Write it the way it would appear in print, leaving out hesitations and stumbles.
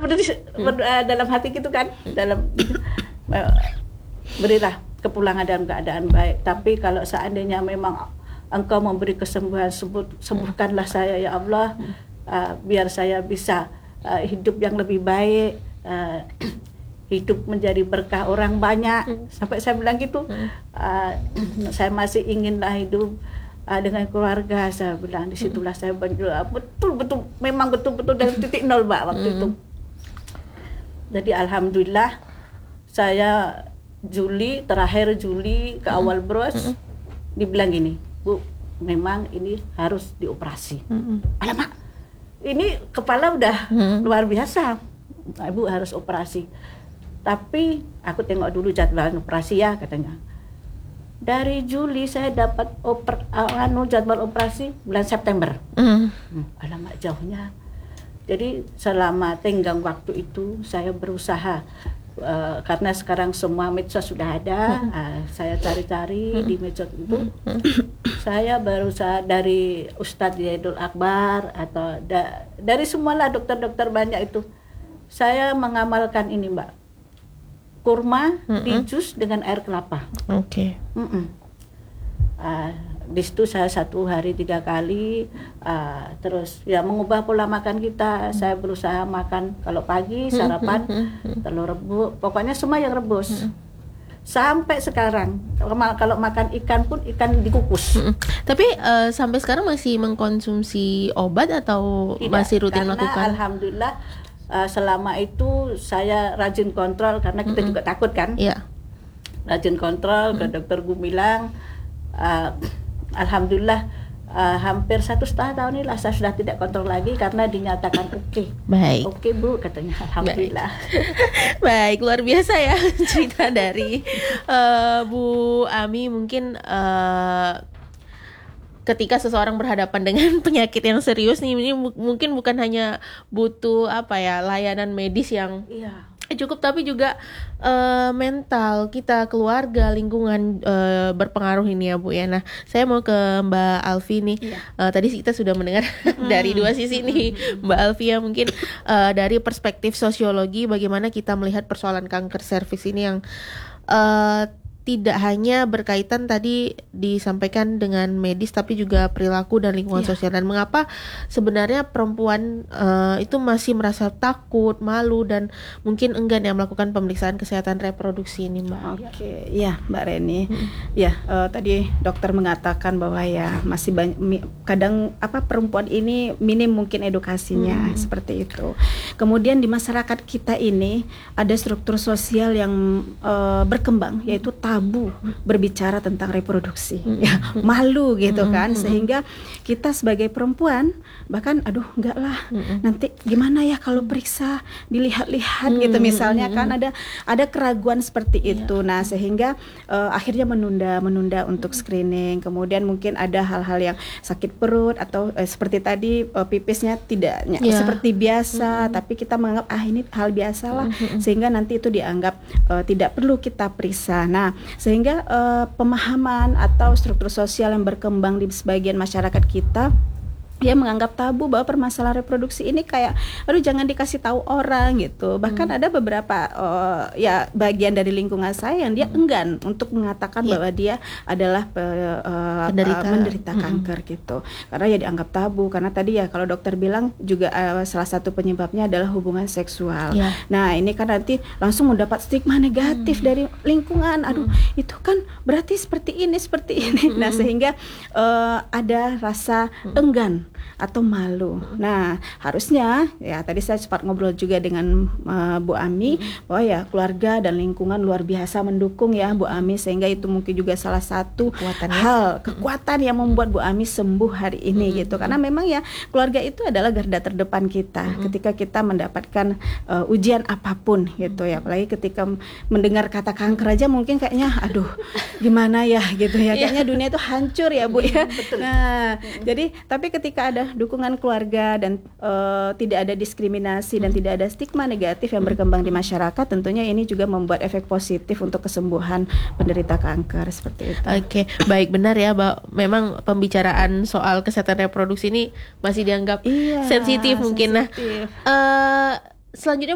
berdoa dalam hati gitu kan, dalam berilah kepulangan dalam keadaan baik. Tapi kalau seandainya memang Engkau memberi kesembuhan, sembuhkanlah saya ya Allah, biar saya bisa hidup yang lebih baik, hidup menjadi berkah orang banyak. Sampai saya bilang gitu, saya masih inginlah hidup dengan keluarga. Saya bilang disitulah saya betul-betul memang betul-betul dari titik nol Mbak waktu itu. Jadi alhamdulillah saya terakhir Juli ke awal Bros dibilang gini, Bu, memang ini harus dioperasi. Alamak, ini kepala udah luar biasa, Ibu harus operasi. Tapi aku tengok dulu jadwal operasi ya katanya. Dari Juli saya dapat jadwal operasi bulan September. Alamak jauhnya. Jadi selama tenggang waktu itu saya berusaha, karena sekarang semua medsos sudah ada, saya cari-cari di medsos itu. Saya berusaha dari Ustadz Zaidul Akbar atau dari semualah dokter-dokter banyak itu. Saya mengamalkan ini Mbak, kurma di jus dengan air kelapa. Di situ saya 1 hari 3 kali, terus ya mengubah pola makan kita. Saya berusaha makan kalau pagi sarapan telur rebus, pokoknya semua yang rebus. Sampai sekarang kalau makan ikan pun ikan dikukus. Tapi sampai sekarang masih mengkonsumsi obat atau Tidak, masih rutin karena melakukan? Alhamdulillah selama itu saya rajin kontrol, karena kita juga takut kan. Iya. Rajin kontrol, ke dokter Gumilang. Alhamdulillah hampir 1,5 tahun inilah saya sudah tidak kontrol lagi karena dinyatakan oke. Baik. Oke Bu katanya, alhamdulillah. Baik, luar biasa ya cerita dari Bu Ami. Mungkin ketika seseorang berhadapan dengan penyakit yang serius nih, ini mungkin bukan hanya butuh layanan medis yang cukup, tapi juga mental kita, keluarga, lingkungan berpengaruh ini ya Bu ya. Nah, saya mau ke Mbak Alfi nih. Tadi kita sudah mendengar dari dua sisi nih Mbak Alfi ya, mungkin dari perspektif sosiologi bagaimana kita melihat persoalan kanker serviks ini yang tidak hanya berkaitan tadi disampaikan dengan medis, tapi juga perilaku dan lingkungan sosial. Dan mengapa sebenarnya perempuan itu masih merasa takut, malu, dan mungkin enggan ya melakukan pemeriksaan kesehatan reproduksi ini Mbak? Oke, ya Mbak Reni. Tadi dokter mengatakan bahwa ya masih banyak, kadang perempuan ini minim mungkin edukasinya seperti itu. Kemudian di masyarakat kita ini ada struktur sosial yang berkembang, yaitu tabu berbicara tentang reproduksi, malu gitu kan, sehingga kita sebagai perempuan bahkan enggak lah, nanti gimana ya kalau periksa dilihat-lihat gitu misalnya kan, ada keraguan seperti itu. Nah sehingga akhirnya menunda untuk screening. Kemudian mungkin ada hal-hal yang sakit perut atau seperti tadi pipisnya tidak seperti biasa, tapi kita menganggap ini hal biasa lah, sehingga nanti itu dianggap tidak perlu kita periksa. Nah sehingga pemahaman atau struktur sosial yang berkembang di sebagian masyarakat kita dia menganggap tabu bahwa permasalahan reproduksi ini kayak jangan dikasih tahu orang gitu. Bahkan ada beberapa bagian dari lingkungan saya yang dia enggan untuk mengatakan bahwa dia adalah menderita kanker gitu. Karena ya dianggap tabu, karena tadi ya kalau dokter bilang juga salah satu penyebabnya adalah hubungan seksual. Nah, ini kan nanti langsung mendapat stigma negatif dari lingkungan. Itu kan berarti seperti ini. Nah, sehingga ada rasa enggan atau malu. Nah, harusnya ya tadi saya sempat ngobrol juga dengan Bu Ami bahwa ya keluarga dan lingkungan luar biasa mendukung ya Bu Ami, sehingga itu mungkin juga salah satu kekuatan yang membuat Bu Ami sembuh hari ini gitu. Karena memang ya keluarga itu adalah garda terdepan kita ketika kita mendapatkan ujian apapun gitu ya. Apalagi ketika mendengar kata kanker aja mungkin kayaknya gimana ya gitu ya. Kayaknya dunia itu hancur ya Bu ya. Nah, jadi tapi ketika ada dukungan keluarga dan tidak ada diskriminasi dan tidak ada stigma negatif yang berkembang di masyarakat, tentunya ini juga membuat efek positif untuk kesembuhan penderita kanker seperti itu. Oke, baik, benar ya, Mbak. Memang pembicaraan soal kesehatan reproduksi ini masih dianggap sensitif mungkin. Nah, selanjutnya